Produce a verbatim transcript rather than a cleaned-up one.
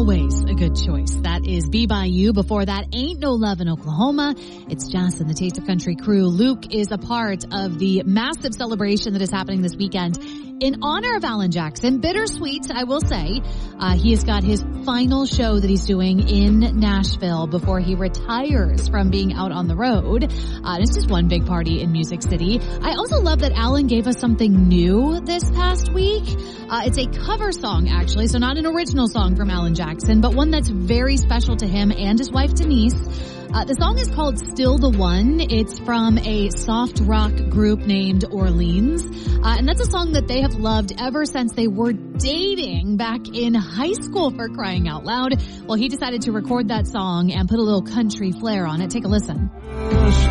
always a good choice. That is Be By You. Before that, Ain't No Love in Oklahoma. It's Jess and the Taste of Country crew. Luke is a part of the massive celebration that is happening this weekend in honor of Alan Jackson. Bittersweet, I will say. Uh, he has got his final show that he's doing in Nashville before he retires from being out on the road. Uh, it's just one big party in Music City. I also love that Alan gave us something new this past week. Uh, it's a cover song, actually, so not an original song from Alan Jackson, but one that's very special to him and his wife, Denise. Uh, the song is called Still the One. It's from a soft rock group named Orleans. Uh, and that's a song that they have loved ever since they were dating back in high school, for crying out loud. Well, he decided to record that song and put a little country flair on it. Take a listen.